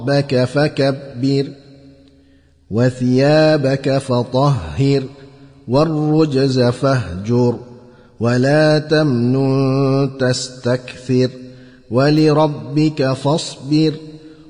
ربك فكبر وثيابك فطهر والرجز فاهجر ولا تمنن تستكثر ولربك فاصبر